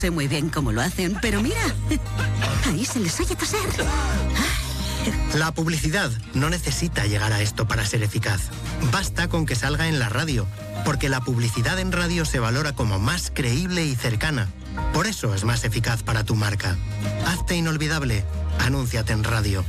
Sé muy bien cómo lo hacen, pero mira, ahí se les oye toser. La publicidad no necesita llegar a esto para ser eficaz. Basta con que salga en la radio, porque la publicidad en radio se valora como más creíble y cercana. Por eso es más eficaz para tu marca. Hazte inolvidable. Anúnciate en radio.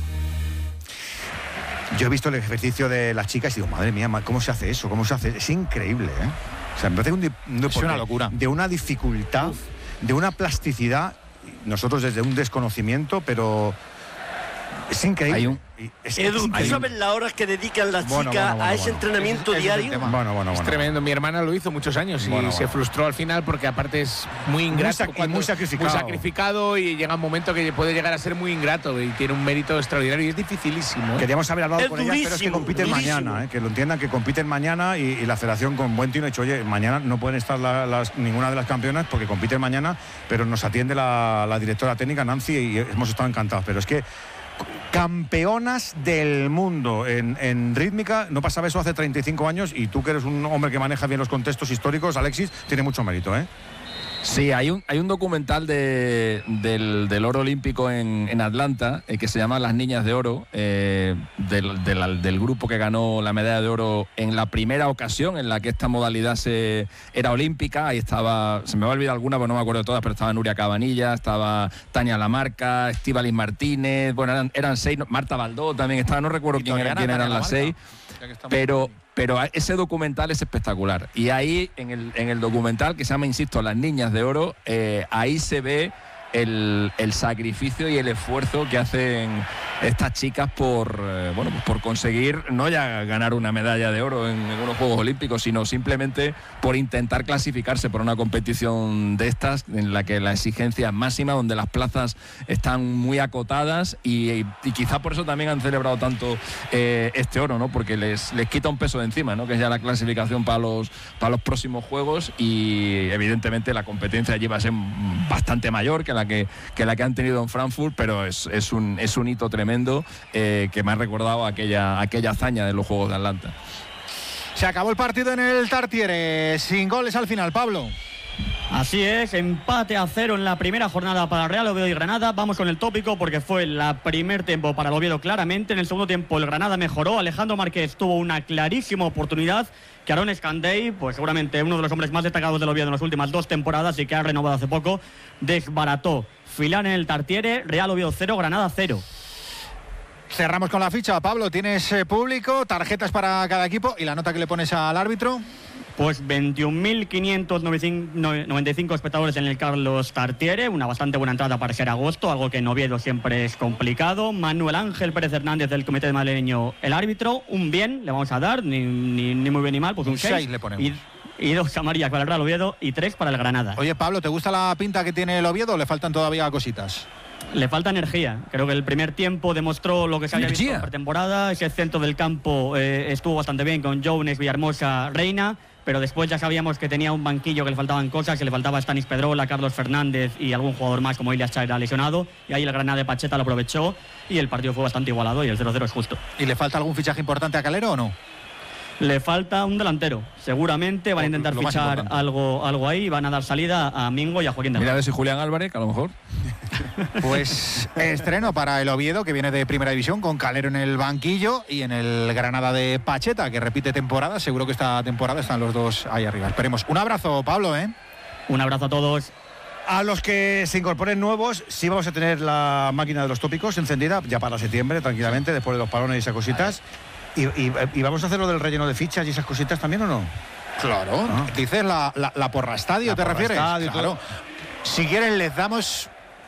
Yo he visto el ejercicio de las chicas y digo, madre mía, ¿cómo se hace eso? ¿Cómo se hace? Es increíble, ¿eh? O sea, me parece un deporte es una locura. De una dificultad, de una plasticidad, nosotros desde un desconocimiento, pero es increíble. Edu, ¿tú sabes las horas que dedican las chicas a ese entrenamiento diario? Es tremendo. Mi hermana lo hizo muchos años y se frustró al final porque aparte es muy ingrato. Muy sacrificado. Muy sacrificado y llega un momento que puede llegar a ser muy ingrato y tiene un mérito extraordinario y es dificilísimo. Queríamos haber hablado con ellas, pero es que compiten mañana, que lo entiendan, que compiten mañana y la federación con buen tino ha dicho, oye, mañana no pueden estar ninguna de las campeonas porque compiten mañana, pero nos atiende la directora técnica, Nancy, y hemos estado encantados. Pero es que campeonas del mundo en rítmica, no pasaba eso hace 35 años y tú que eres un hombre que maneja bien los contextos históricos, Alexis, tiene mucho mérito, ¿eh? Sí, hay un documental del oro olímpico en Atlanta que se llama Las Niñas de Oro, del grupo que ganó la medalla de oro en la primera ocasión en la que esta modalidad era olímpica. Ahí estaba, se me va a olvidar alguna, pero no me acuerdo de todas, pero estaba Nuria Cabanilla, estaba Tania Lamarca, Estíbaliz Martínez, bueno, eran 6, Marta Baldó también estaba, no recuerdo quién eran las 6, pero ese documental es espectacular. Y ahí, en el documental, que se llama, insisto, Las Niñas de Oro, ahí se ve el sacrificio y el esfuerzo que hacen estas chicas por conseguir no ya ganar una medalla de oro en unos Juegos Olímpicos, sino simplemente por intentar clasificarse por una competición de estas en la que la exigencia es máxima, donde las plazas están muy acotadas y quizá por eso también han celebrado tanto este oro, ¿no? Porque les quita un peso de encima, ¿no? Que es ya la clasificación para los próximos Juegos, y evidentemente la competencia allí va a ser bastante mayor que la que han tenido en Frankfurt, pero es un hito tremendo que me ha recordado aquella hazaña de los Juegos de Atlanta. Se acabó el partido en el Tartiere, sin goles al final, Pablo. Así es, empate a 0 en la primera jornada para Real Oviedo y Granada. Vamos con el tópico porque fue el primer tiempo para el Oviedo claramente. En el segundo tiempo el Granada mejoró. Alejandro Márquez tuvo una clarísima oportunidad que Aaron Escandey, pues seguramente uno de los hombres más destacados del Oviedo en las últimas 2 temporadas y que ha renovado hace poco, desbarató. Final en el Tartiere, Real Oviedo 0, Granada 0. Cerramos con la ficha, Pablo. ¿Tienes público, tarjetas para cada equipo y la nota que le pones al árbitro? Pues 21.595 espectadores en el Carlos Tartiere, una bastante buena entrada para ser agosto, algo que en Oviedo siempre es complicado. Manuel Ángel Pérez Hernández del Comité de Madrileño, el árbitro, un bien le vamos a dar, ni muy bien ni mal, pues un 6 le ponemos. Y 2 amarillas para el Real Oviedo y 3 para el Granada. Oye, Pablo, ¿te gusta la pinta que tiene el Oviedo o le faltan todavía cositas? Le falta energía. Creo que el primer tiempo demostró lo que se había visto en la pretemporada. Ese centro del campo estuvo bastante bien con Jones, Villahermosa, Reina, pero después ya sabíamos que tenía un banquillo que le faltaban cosas, que le faltaba Stanis Pedrola, Carlos Fernández y algún jugador más como Ilias Chaira lesionado, y ahí el Granada de Pacheta lo aprovechó y el partido fue bastante igualado y el 0-0 es justo. ¿Y le falta algún fichaje importante a Calero o no? Le falta un delantero. Seguramente van a intentar fichar algo ahí, van a dar salida a Mingo y a Joaquín de Mira a ver si Julián Álvarez, que a lo mejor. Pues estreno para el Oviedo, que viene de Primera División, con Calero en el banquillo, y en el Granada de Pacheta, que repite temporada. Seguro que esta temporada están los dos ahí arriba. Esperemos. Un abrazo, Pablo, ¿eh? Un abrazo a todos. A los que se incorporen nuevos, sí vamos a tener la máquina de los tópicos encendida ya para septiembre, tranquilamente, después de los parones y esas cositas. ¿Y vamos a hacer lo del relleno de fichas y esas cositas también o no? Claro. ¿Dices la porra estadio, te refieres? Estadio, claro. Si quieren les damos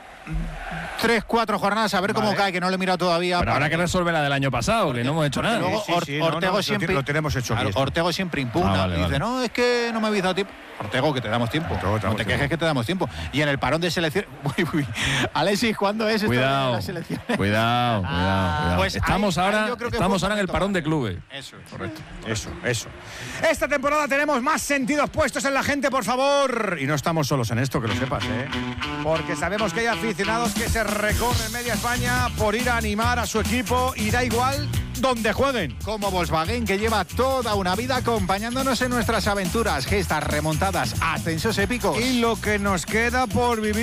3-4 jornadas a ver cómo cae, que no lo he mirado todavía. Pero habrá que resolver la del año pasado, que no hemos hecho nada. Luego Ortego siempre lo tenemos hecho aquí. Ortego siempre impugna y dice, no, es que no me habéis dado tiempo. Ortego, que te damos tiempo. No te quejes, que te damos tiempo. Y en el parón de selección. Alexis, ¿cuándo es esto de las selecciones? Cuidado. Pues estamos ahora en el parón de clubes. Eso es. Correcto. Eso. Esta temporada tenemos más sentidos puestos en la gente, por favor. Y no estamos solos en esto, que lo sepas, ¿eh? Porque sabemos que hay aficionados que se recorren media España por ir a animar a su equipo, y da igual donde jueguen. Como Volkswagen, que lleva toda una vida acompañándonos en nuestras aventuras, gestas, remontadas, ascensos épicos. Y lo que nos queda por vivir.